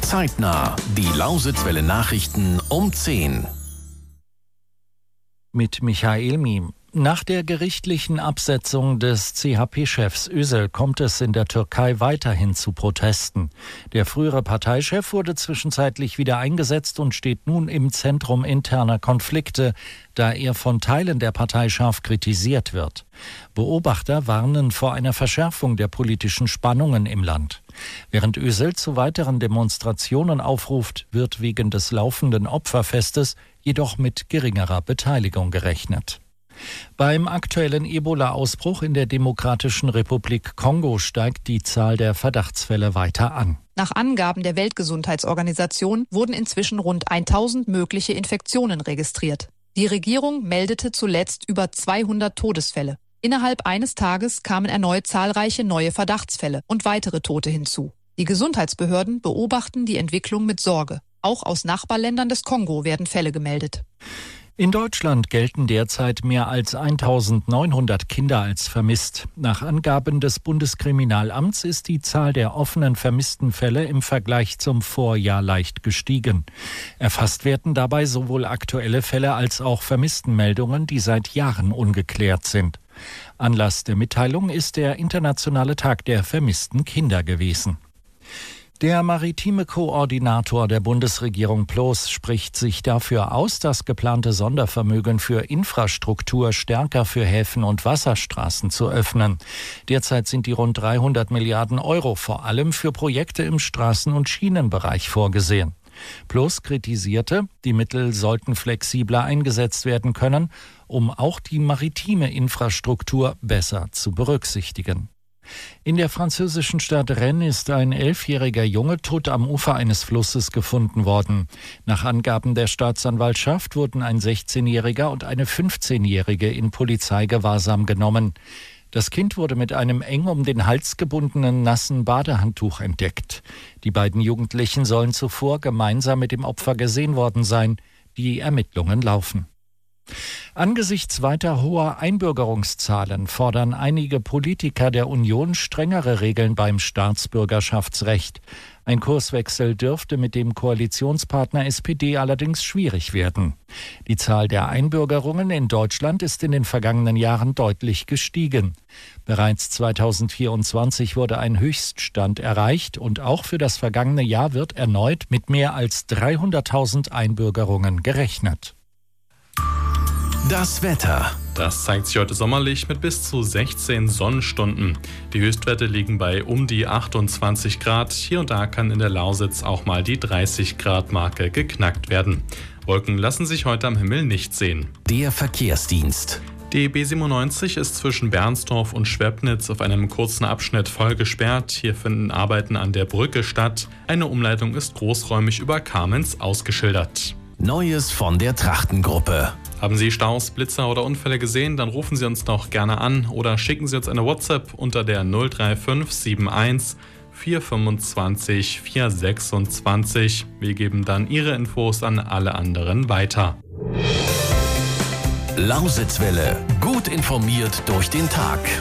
Zeitnah. Die Lausitzwelle Nachrichten um 10. Mit Michael Miem. Nach der gerichtlichen Absetzung des CHP-Chefs Özal kommt es in der Türkei weiterhin zu Protesten. Der frühere Parteichef wurde zwischenzeitlich wieder eingesetzt und steht nun im Zentrum interner Konflikte, da er von Teilen der Partei scharf kritisiert wird. Beobachter warnen vor einer Verschärfung der politischen Spannungen im Land. Während Özal zu weiteren Demonstrationen aufruft, wird wegen des laufenden Opferfestes jedoch mit geringerer Beteiligung gerechnet. Beim aktuellen Ebola-Ausbruch in der Demokratischen Republik Kongo steigt die Zahl der Verdachtsfälle weiter an. Nach Angaben der Weltgesundheitsorganisation wurden inzwischen rund 1000 mögliche Infektionen registriert. Die Regierung meldete zuletzt über 200 Todesfälle. Innerhalb eines Tages kamen erneut zahlreiche neue Verdachtsfälle und weitere Tote hinzu. Die Gesundheitsbehörden beobachten die Entwicklung mit Sorge. Auch aus Nachbarländern des Kongo werden Fälle gemeldet. In Deutschland gelten derzeit mehr als 1900 Kinder als vermisst. Nach Angaben des Bundeskriminalamts ist die Zahl der offenen vermissten Fälle im Vergleich zum Vorjahr leicht gestiegen. Erfasst werden dabei sowohl aktuelle Fälle als auch Vermisstenmeldungen, die seit Jahren ungeklärt sind. Anlass der Mitteilung ist der Internationale Tag der vermissten Kinder gewesen. Der maritime Koordinator der Bundesregierung Ploß spricht sich dafür aus, das geplante Sondervermögen für Infrastruktur stärker für Häfen und Wasserstraßen zu öffnen. Derzeit sind die rund 300 Milliarden Euro vor allem für Projekte im Straßen- und Schienenbereich vorgesehen. Ploß kritisierte, die Mittel sollten flexibler eingesetzt werden können, um auch die maritime Infrastruktur besser zu berücksichtigen. In der französischen Stadt Rennes ist ein 11-jähriger Junge tot am Ufer eines Flusses gefunden worden. Nach Angaben der Staatsanwaltschaft wurden ein 16-jähriger und eine 15-jährige in Polizeigewahrsam genommen. Das Kind wurde mit einem eng um den Hals gebundenen nassen Badehandtuch entdeckt. Die beiden Jugendlichen sollen zuvor gemeinsam mit dem Opfer gesehen worden sein. Die Ermittlungen laufen. Angesichts weiter hoher Einbürgerungszahlen fordern einige Politiker der Union strengere Regeln beim Staatsbürgerschaftsrecht. Ein Kurswechsel dürfte mit dem Koalitionspartner SPD allerdings schwierig werden. Die Zahl der Einbürgerungen in Deutschland ist in den vergangenen Jahren deutlich gestiegen. Bereits 2024 wurde ein Höchststand erreicht und auch für das vergangene Jahr wird erneut mit mehr als 300.000 Einbürgerungen gerechnet. Das Wetter. Das zeigt sich heute sommerlich mit bis zu 16 Sonnenstunden. Die Höchstwerte liegen bei um die 28 Grad. Hier und da kann in der Lausitz auch mal die 30 Grad Marke geknackt werden. Wolken lassen sich heute am Himmel nicht sehen. Der Verkehrsdienst. Die B97 ist zwischen Bernsdorf und Schwebnitz auf einem kurzen Abschnitt voll gesperrt. Hier finden Arbeiten an der Brücke statt. Eine Umleitung ist großräumig über Kamenz ausgeschildert. Neues von der Trachtengruppe. Haben Sie Staus, Blitzer oder Unfälle gesehen? Dann rufen Sie uns doch gerne an oder schicken Sie uns eine WhatsApp unter der 03571 425 426. Wir geben dann Ihre Infos an alle anderen weiter. Lausitzwelle. Gut informiert durch den Tag.